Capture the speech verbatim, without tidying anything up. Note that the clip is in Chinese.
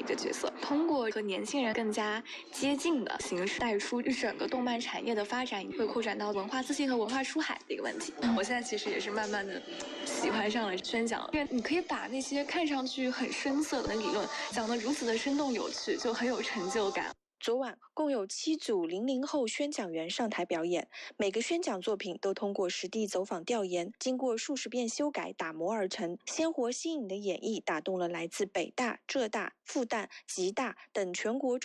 个角色，通过和年轻人更加接近的形式带出整个动漫产业的发展，会扩展到文化自信和文化出海的一个问题。我现在其实也是慢慢的喜欢上了宣讲，因为你可以把那些看上去很深色的理论讲得如此的生动有趣，就很有成就感。 昨晚共有七组零零后宣讲员上台表演，每个宣讲作品都通过实地走访调研，经过数十遍修改打磨而成。鲜活新颖的演绎打动了来自北大、浙大、复旦、吉大等全国